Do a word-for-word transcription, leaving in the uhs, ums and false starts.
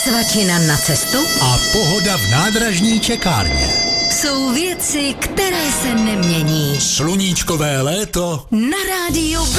Svačina na cestu a pohoda v nádražní čekárně. Jsou věci, které se nemění. Sluníčkové léto na rádiu